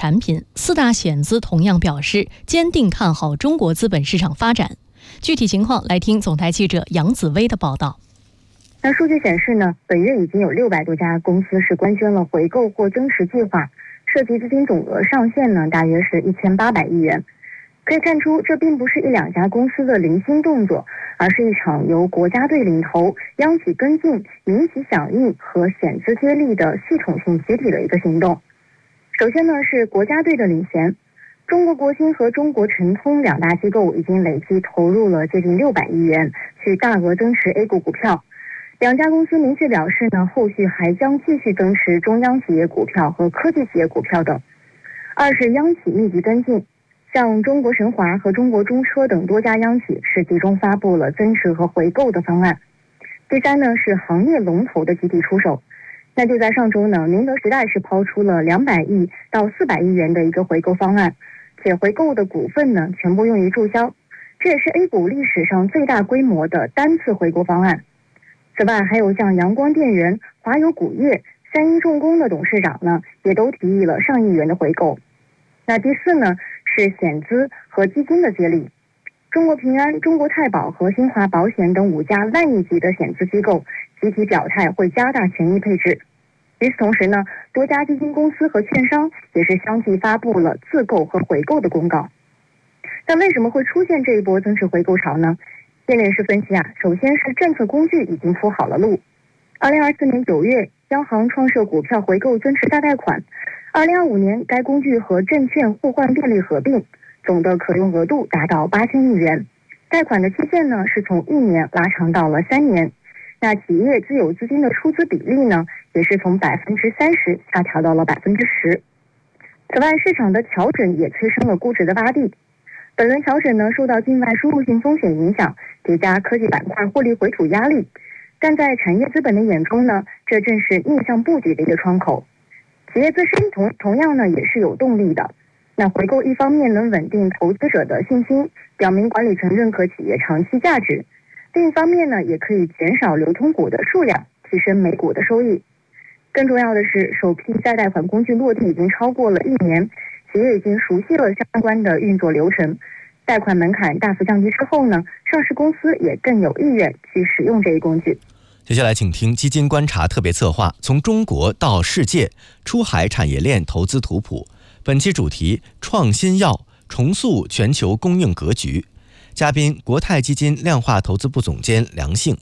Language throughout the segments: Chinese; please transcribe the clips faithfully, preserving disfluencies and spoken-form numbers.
产品，四大险资同样表示坚定看好中国资本市场发展。具体情况来听总台记者杨紫薇的报道。 那数据显示呢，本月已经有六百多家公司是官宣了回购或增持计划，涉及资金总额上限呢大约是一千八百亿元。可以看出，这并不是一两家公司的零星动作，而是一场由国家队领头、央企跟进、民企响应和险资接力的系统性集体的一个行动。首先呢是国家队的领衔，中国国新和中国晨通两大机构已经累计投入了接近六百亿元去大额增持 A 股股票。两家公司明确表示呢，后续还将继续增持中央企业股票和科技企业股票等。二是央企密集跟进，像中国神华和中国中车等多家央企是集中发布了增持和回购的方案。第三呢是行业龙头的集体出手。那就在上周呢，宁德时代是抛出了两百亿到四百亿元的一个回购方案，且回购的股份呢全部用于注销，这也是 A 股历史上最大规模的单次回购方案。此外，还有像阳光电源、华友钴业、三一重工的董事长呢，也都提议了上亿元的回购。那第四呢是险资和基金的接力，中国平安、中国太保和新华保险等五家万亿级的险资机构集体表态会加大权益配置。与此同时呢，多家基金公司和券商也是相继发布了自购和回购的公告。但为什么会出现这一波增持回购潮呢？业内人士分析啊，首先是政策工具已经铺好了路。二零二四年九月，央行创设股票回购增持大贷款。二零二五年，该工具和证券互换便利合并，总的可用额度达到八千亿元。贷款的期限呢，是从一年拉长到了三年。那企业自有资金的出资比例呢，也是从百分之三十下调到了百分之十。此外，市场的调整也催生了估值的洼地。本轮调整呢，受到境外输入性风险影响，叠加科技板块获利回吐压力。但在产业资本的眼中呢，这正是逆向布局的一个窗口。企业自身同同样呢也是有动力的。那回购一方面能稳定投资者的信心，表明管理层认可企业长期价值；另一方面呢，也可以减少流通股的数量，提升每股的收益。更重要的是，首批再贷款工具落地已经超过了一年，企业已经熟悉了相关的运作流程。贷款门槛大幅降低之后呢，上市公司也更有意愿去使用这一工具。 接下来请听基金观察特别策划，从中国到世界，出海产业链投资图谱。本期主题：创新药重塑全球供应格局。嘉宾：国泰基金量化投资部总监梁幸。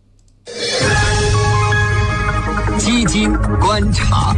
基金观察。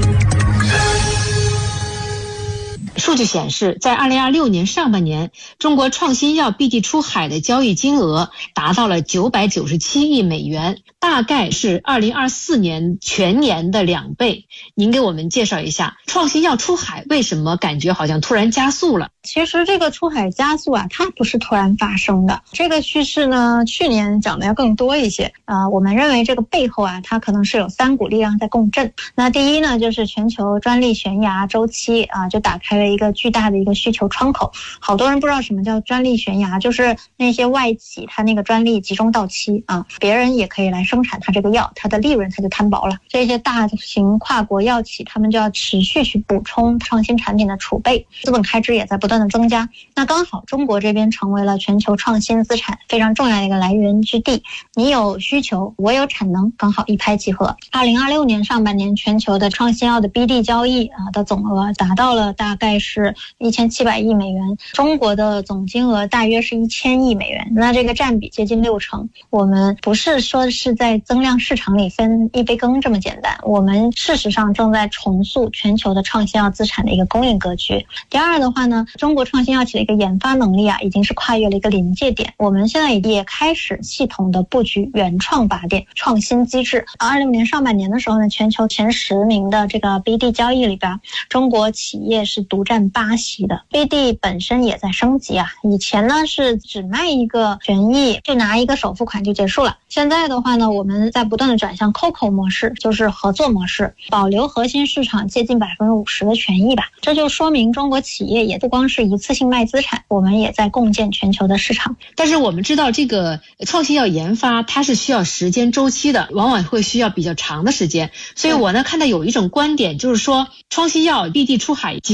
数据显示，在二零二六年上半年，中国创新药 B D 出海的交易金额达到了九百九十七亿美元，大概是二零二四年全年的两倍。您给我们介绍一下，创新药出海为什么感觉好像突然加速了？ 其实这个出海加速啊，它不是突然发生的。这个趋势呢，去年讲的要更多一些啊、呃。我们认为这个背后啊，它可能是有三股力量在共振。那第一呢，就是全球专利悬崖周期啊，就打开了一个巨大的一个需求窗口。好多人不知道什么叫专利悬崖，就是那些外企它那个专利集中到期啊，别人也可以来生产它这个药，它的利润它就摊薄了。这些大型跨国药企，他们就要持续去补充创新产品的储备，资本开支也在不断的增加。那刚好中国这边成为了全球创新资产非常重要的一个来源之地，你有需求，我有产能，刚好一拍即合。二零二六年上半年，全球的创新药的 B D 交易啊的总额达到了大概是一千七百亿美元，中国的总金额大约是一千亿美元，那这个占比接近六成。我们不是说是在增量市场里分一杯羹这么简单，我们事实上正在重塑全球的创新药资产的一个供应格局。第二的话呢，中国创新药企的一个研发能力啊，已经是跨越了一个临界点。我们现在也开始系统的布局原创靶点创新机制。二六年上半年的时候呢，全球前十名的这个 B D 交易里边，中国企业是独占八席的。B D 本身也在升级啊，以前呢是只卖一个权益就拿一个首付款就结束了，现在的话呢，我们在不断的转向 C O C O 模式，就是合作模式，保留核心市场接近百分之五十的权益吧。这就说明中国企业也不光是一次性卖资产，我们也在共建全球的市场。 但是我们知道这个创新药研发它是需要时间周期的，往往会需要比较长的时间，所以我呢看到有一种观点，就是说创新药 B D 出海景气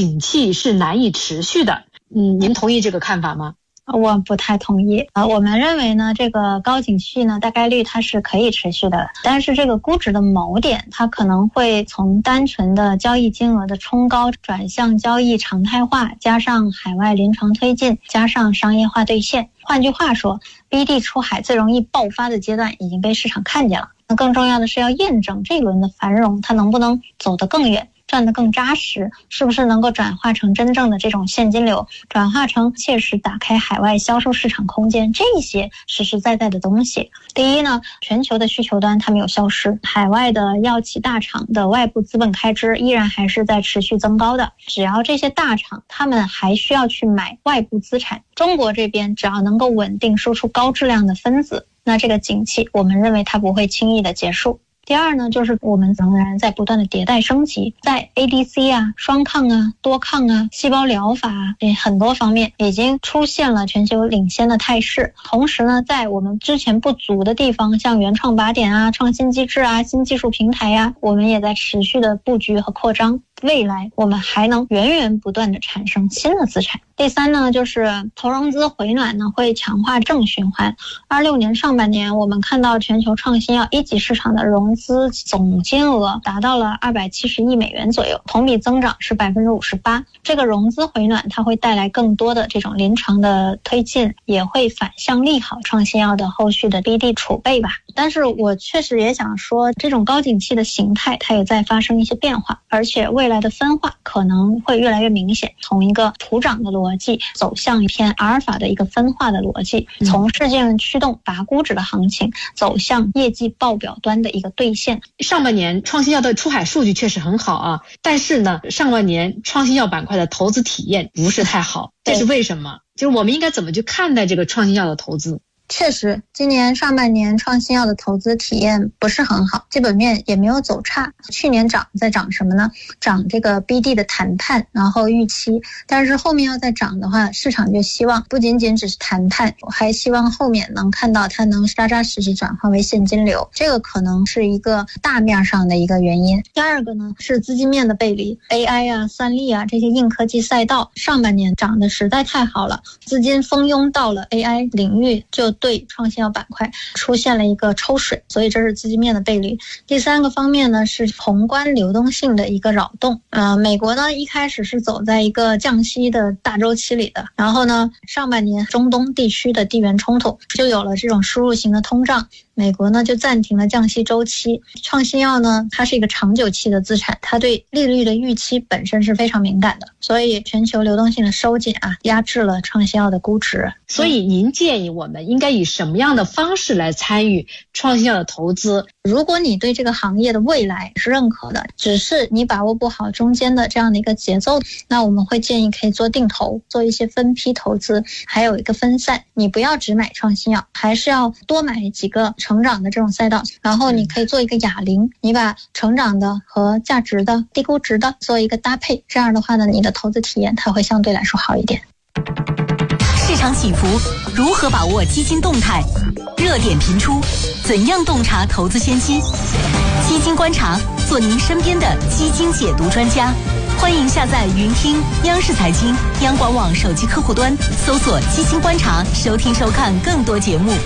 以是难以持续的。嗯，您同意这个看法吗？ 我不太同意啊，我们认为呢，这个高景气呢，大概率它是可以持续的，但是这个估值的锚点，它可能会从单纯的交易金额的冲高转向交易常态化，加上海外临床推进，加上商业化兑现。换句话说 ，B D 出海最容易爆发的阶段已经被市场看见了。那更重要的是要验证这一轮的繁荣，它能不能走得更远，赚得更扎实，是不是能够转化成真正的这种现金流，转化成切实打开海外销售市场空间，这些实实在在的东西。第一呢，全球的需求端它没有消失，海外的药企大厂的外部资本开支依然还是在持续增高的，只要这些大厂他们还需要去买外部资产，中国这边只要能够稳定输出高质量的分子，那这个景气我们认为它不会轻易的结束。第二呢，就是我们仍然在不断的迭代升级，在 A D C 啊、双抗啊、多抗啊、细胞疗法啊，很多方面已经出现了全球领先的态势。同时呢，在我们之前不足的地方，像原创靶点啊、创新机制啊、新技术平台啊，我们也在持续的布局和扩张。未来我们还能源源不断的产生新的资产。第三呢，就是投融资回暖呢会强化正循环。二六年上半年，我们看到全球创新药一级市场的融资总金额达到了二百七十亿美元左右，同比增长是百分之五十八。这个融资回暖它会带来更多的这种临床的推进，也会反向利好创新药的后续的 B D 储备吧。但是我确实也想说，这种高景气的形态它也在发生一些变化，而且未来的分化可能会越来越明显，从一个普涨的逻辑走向一片阿尔法的一个分化的逻辑，从事件驱动拔估值的行情走向业绩报表端的一个兑现。 上半年创新药的出海数据确实很好啊，但是呢，上半年创新药板块的投资体验不是太好，这是为什么？就是我们应该怎么去看待这个创新药的投资？ 确实，今年上半年创新药的投资体验不是很好，基本面也没有走差。去年涨在涨什么呢？涨这个 B D 的谈判，然后预期。但是后面要再涨的话，市场就希望不仅仅只是谈判，我还希望后面能看到它能扎扎实实转化为现金流，这个可能是一个大面上的一个原因。第二个呢，是资金面的背离 ，A I 啊、算力啊这些硬科技赛道，上半年涨得实在太好了，资金蜂拥到了 A I 领域，就对创新药板块出现了一个抽水，所以这是资金面的背离。第三个方面呢，是宏观流动性的一个扰动。呃，美国呢一开始是走在一个降息的大周期里的，然后呢，上半年中东地区的地缘冲突就有了这种输入型的通胀，美国呢就暂停了降息周期。创新药呢，它是一个长久期的资产，它对利率的预期本身是非常敏感的，所以全球流动性的收紧啊，压制了创新药的估值。 所以您建议我们应该以什么样的方式来参与创新药的投资？ 如果你对这个行业的未来是认可的，只是你把握不好中间的这样的一个节奏，那我们会建议可以做定投，做一些分批投资，还有一个分散。你不要只买创新药，还是要多买几个成长的这种赛道，然后你可以做一个哑铃，你把成长的和价值的、低估值的做一个搭配，这样的话呢，你的投资体验它会相对来说好一点。 市场起伏，如何把握基金动态？热点频出，怎样洞察投资先机？基金观察，做您身边的基金解读专家。欢迎下载云听央视财经、央广网手机客户端，搜索“基金观察”，收听收看更多节目。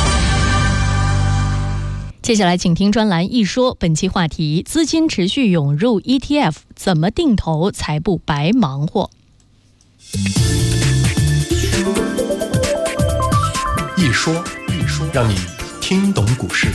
接下来请听专栏一说，本期话题：资金持续涌入 E T F， 怎么定投才不白忙活？ 一说一说，让你听懂股市。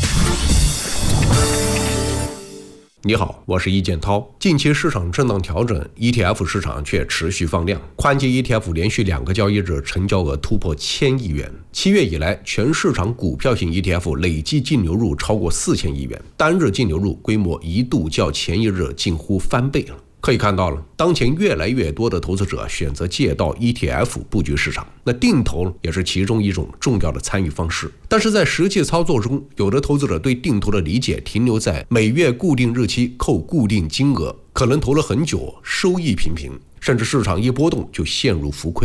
你好，我是易建涛。近期市场震荡调整 ，E T F 市场却持续放量，宽基 E T F 连续两个交易日成交额突破千亿元。七月以来，全市场股票型 E T F 累计净流入超过四千亿元，单日净流入规模一度较前一日近乎翻倍了。可以看到了，当前越来越多的投资者选择借道 E T F 布局市场，那定投也是其中一种重要的参与方式。但是在实际操作中，有的投资者对定投的理解停留在每月固定日期扣固定金额，可能投了很久，收益平平，甚至市场一波动就陷入浮亏。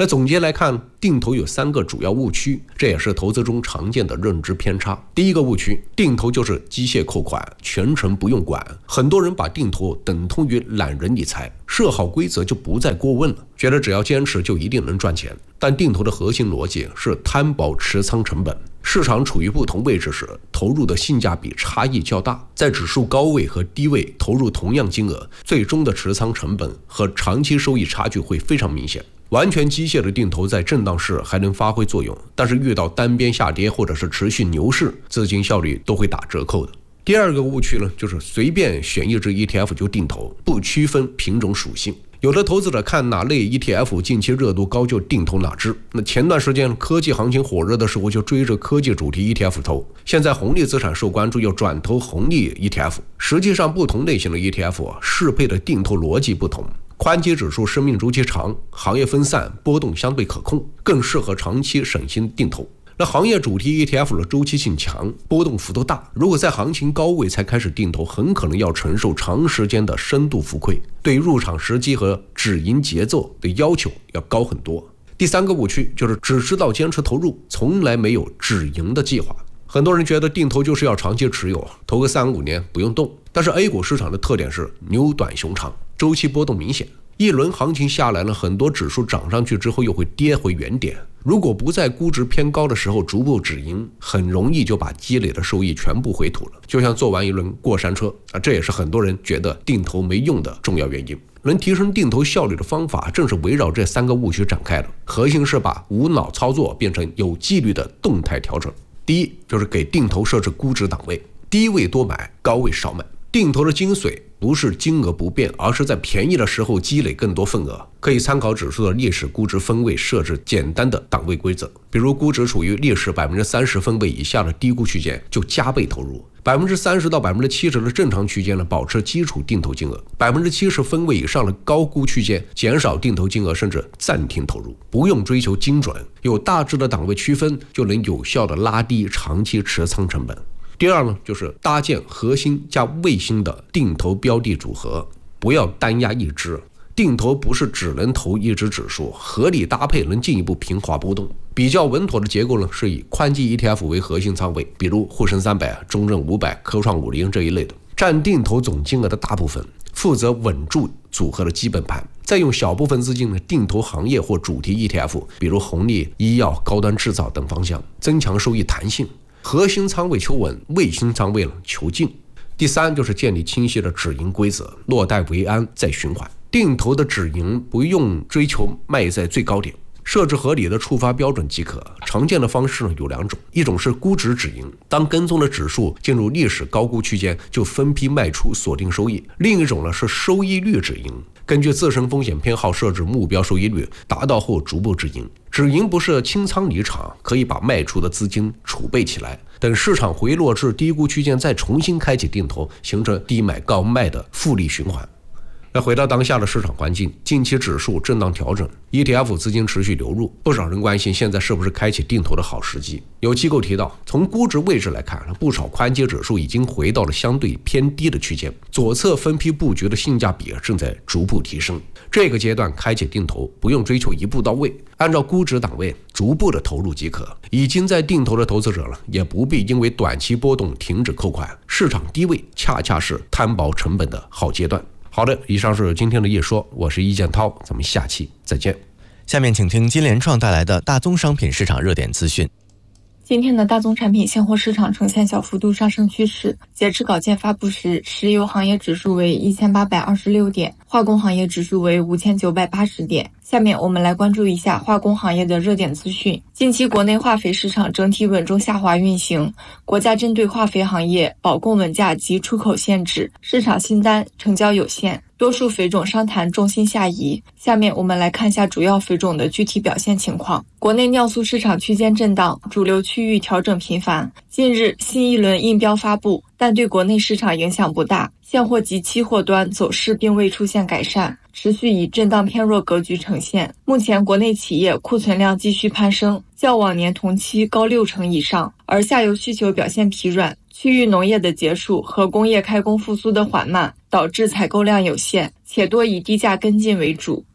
那总结来看，定投有三个主要误区，这也是投资中常见的认知偏差。第一个误区，定投就是机械扣款，全程不用管。很多人把定投等同于懒人理财，设好规则就不再过问了，觉得只要坚持就一定能赚钱。但定投的核心逻辑是摊薄持仓成本，市场处于不同位置时，投入的性价比差异较大。在指数高位和低位投入同样金额，最终的持仓成本和长期收益差距会非常明显。完全机械的定投在震荡市还能发挥作用，但是遇到单边下跌或者是持续牛市，资金效率都会打折扣的。第二个误区呢，就是随便选一只 E T F 就定投，不区分品种属性。有的投资者看哪类 E T F 近期热度高就定投哪只。那前段时间科技行情火热的时候就追着科技主题 E T F 投，现在红利资产受关注又转投红利 E T F。实际上不同类型的 E T F 适配的定投逻辑不同。宽基指数生命周期长，行业分散，波动相对可控，更适合长期省心定投。那行业主题 E T F 的周期性强，波动幅度大，如果在行情高位才开始定投，很可能要承受长时间的深度浮亏，对入场时机和止盈节奏的要求要高很多。第三个误区就是只知道坚持投入，从来没有止盈的计划。很多人觉得定投就是要长期持有，投个三五年不用动。但是 A 股市场的特点是牛短熊长，周期波动明显，一轮行情下来了，很多指数涨上去之后又会跌回原点。如果不在估值偏高的时候逐步止盈，很容易就把积累的收益全部回吐了，就像坐完一轮过山车啊！这也是很多人觉得定投没用的重要原因。能提升定投效率的方法正是围绕这三个误区展开的，核心是把无脑操作变成有纪律的动态调整。第一，就是给定投设置估值档位，低位多买，高位少买。定投的精髓不是金额不变，而是在便宜的时候积累更多份额。可以参考指数的历史估值分位，设置简单的档位规则，比如估值处于历史 百分之三十 分位以下的低估区间就加倍投入， 百分之三十 到 百分之七十 的正常区间呢，保持基础定投金额， 百分之七十 分位以上的高估区间减少定投金额，甚至暂停投入。不用追求精准，有大致的档位区分就能有效的拉低长期持仓成本。第二呢，就是搭建核心加卫星的定投标的组合，不要单压一只。定投不是只能投一只指数，合理搭配能进一步平滑波动。比较稳妥的结构呢，是以宽基 E T F 为核心仓位，比如沪深三百、中证五百、科创五零这一类的，占定投总金额的大部分，负责稳住组合的基本盘。再用小部分资金呢，定投行业或主题 E T F， 比如红利、医药、高端制造等方向，增强收益弹性。核心仓位求稳，卫星仓位求静。第三，就是建立清晰的止盈规则，落袋为安再循环。定投的止盈不用追求卖在最高点，设置合理的触发标准即可。常见的方式呢有两种，一种是估值止盈，当跟踪的指数进入历史高估区间就分批卖出锁定收益；另一种呢是收益率止盈，根据自身风险偏好设置目标收益率，达到后逐步止盈。止盈不是清仓离场，可以把卖出的资金储备起来，等市场回落至低估区间再重新开启定投，形成低买高卖的复利循环。那回到当下的市场环境，近期指数震荡调整， E T F 资金持续流入，不少人关心现在是不是开启定投的好时机。有机构提到，从估值位置来看，不少宽基指数已经回到了相对偏低的区间，左侧分批布局的性价比正在逐步提升。这个阶段开启定投不用追求一步到位，按照估值档位逐步的投入即可。已经在定投的投资者了，也不必因为短期波动停止扣款，市场低位恰恰是摊薄成本的好阶段。好的，以上是今天的夜说，我是易建涛，咱们下期再见。 下面请听金联创带来的大宗商品市场热点资讯。 今天的大宗产品现货市场呈现小幅度上升趋势，截至稿件发布时，石油行业指数为一千八百二十六点，化工行业指数为五千九百八十点。下面我们来关注一下化工行业的热点资讯。近期国内化肥市场整体稳中下滑运行，国家针对化肥行业保供稳价及出口限制，市场新单成交有限，多数肥种商谈重心下移。下面我们来看下主要肥种的具体表现情况。国内尿素市场区间震荡，主流区域调整频繁。近日新一轮印标发布，但对国内市场影响不大，现货及期货端走势并未出现改善，持续以震荡偏弱格局呈现。目前国内企业库存量继续攀升，较往年同期高六成以上，而下游需求表现疲软，区域农业的结束和工业开工复苏的缓慢，导致采购量有限，且多以低价跟进为主。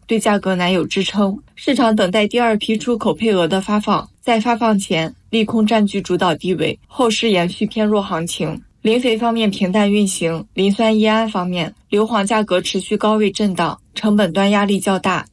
对价格难有支撑。市场等待第二批出口配额的发放，在发放前，利空占据主导地位，后市延续偏弱行情。磷肥方面平淡运行，磷酸铱胺方面，硫磺价格持续高位震荡，成本端压力较大，